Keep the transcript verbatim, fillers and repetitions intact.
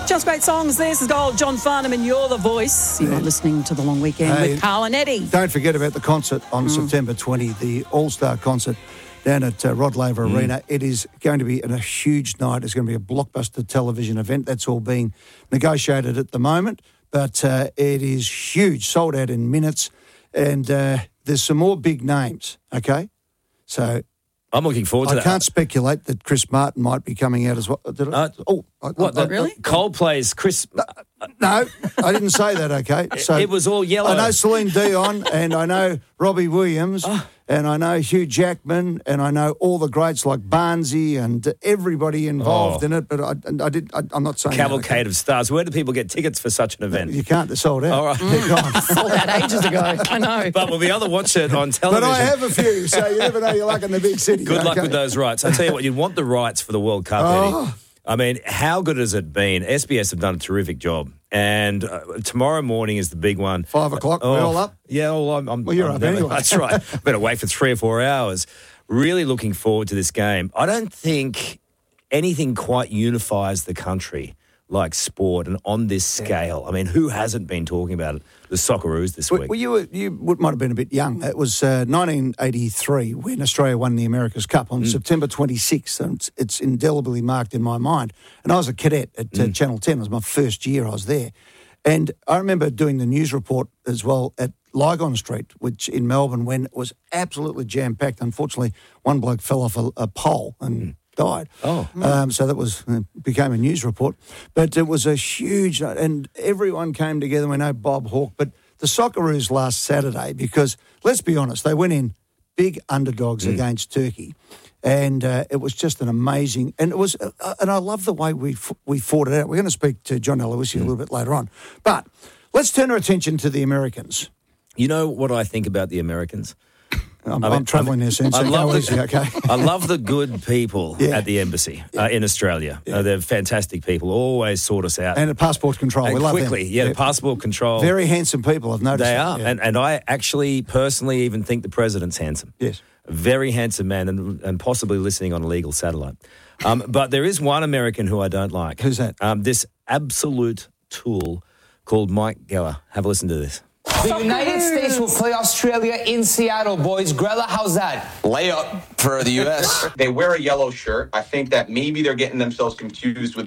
Just Great Songs. This is gold. John Farnham and You're the Voice. You're listening to The Long Weekend Hey, with Carl and Eddie. Don't forget about the concert on mm. September twentieth, the All-Star concert down at uh, Rod Laver mm. Arena. It is going to be a huge night. It's going to be a blockbuster television event. That's all being negotiated at the moment, but uh, it is huge, sold out in minutes, and uh, there's some more big names, okay? So I'm looking forward to I that. I can't speculate that Chris Martin might be coming out as well. Did I? Uh, oh, I, what? I, The, really? Coldplay's Chris... No, no, I didn't say that, okay? So it was all yellow. I know Celine Dion, and I know Robbie Williams, oh. and I know Hugh Jackman, and I know all the greats like Barnsey and everybody involved oh. in it, but I, I did, I, I'm not saying Cavalcade that, okay? of stars. Where do people get tickets for such an event? You can't. They're sold out. All right. They're gone. Sold out ages ago. I know. But we'll be able to watch it on television. But I have a few, so you never know your luck in the big city. Good okay? luck with those rights. I tell you what, you'd want the rights for the World Cup, Oh. Eddie. I mean, how good has it been? S B S have done a terrific job. And uh, tomorrow morning is the big one. Five o'clock, oh, we're all up? Yeah, well, I'm... I'm well, you're I'm up never, anyway. That's right. Better wait for three or four hours. Really looking forward to this game. I don't think anything quite unifies the country like sport and on this scale. I mean, who hasn't been talking about it? The Socceroos this well, week. Well, you were, you might have been a bit young. It was uh, nineteen eighty-three when Australia won the America's Cup on mm. September twenty-sixth, and it's, it's indelibly marked in my mind. And I was a cadet at uh, mm. Channel ten. It was my first year I was there. And I remember doing the news report as well at Lygon Street, which in Melbourne, when it was absolutely jam-packed. Unfortunately, one bloke fell off a, a pole and... Mm. died. Oh. Um, so that was uh, became a news report. But it was a huge night, and everyone came together. We know Bob Hawke, but the Socceroos last Saturday, because let's be honest, they went in big underdogs mm. against Turkey, and uh, it was just an amazing, and it was, uh, and I love the way we f- we fought it out. We're going to speak to John Aloisi mm. a little bit later on, but let's turn our attention to the Americans. You know what I think about the Americans? I'm, I mean, I'm travelling there soon, so I love, go the, easy, okay? I love the good people yeah. at the embassy yeah. uh, in Australia. Yeah. Uh, they're fantastic people, always sort us out. And at passport control, and we love quickly, them. yeah, yeah, passport control. Very handsome people, I've noticed. They that. are, yeah. and, and I actually personally even think the president's handsome. Yes. A very handsome man and, and possibly listening on illegal satellite. Um, but there is one American who I don't like. Who's that? Um, this absolute tool called Mike Geller. Have a listen to this. The United States will play Australia in Seattle, boys. Grella, how's that? Layup for the U S They wear a yellow shirt. I think that maybe they're getting themselves confused with